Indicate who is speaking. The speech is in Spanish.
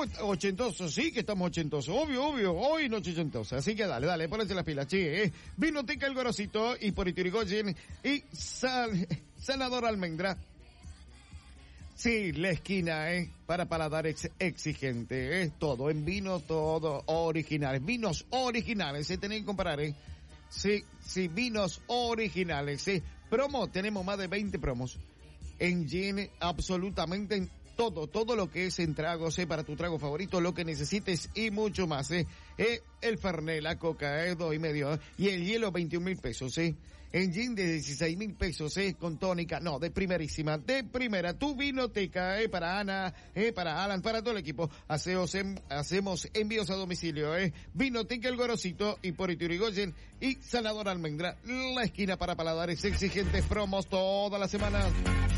Speaker 1: estamos ochentosos, sí que estamos ochentosos, obvio, hoy noche ochentosa, así que dale, ponete las pilas, che, Vinoteca El Gorosito y por Iturigoyen y Sanador Almendra. Sí, la esquina, para paladar exigente, todo en vino, todo originales, vinos originales, se tienen que comprar, Sí, vinos originales, Promo, tenemos más de 20 promos. En gin, absolutamente en todo lo que es en tragos, para tu trago favorito, lo que necesites y mucho más, el Fernet, la Coca, 2,5, y el hielo 21,000 pesos, En gin de 16,000 pesos, con tónica, no, de primera, tu Vinoteca, para Ana, para Alan, para todo el equipo, hacemos envíos a domicilio, Vinoteca El Gorosito y por Iturigoyen y Sanador Almendra, la esquina para paladares exigentes, promos toda la semana.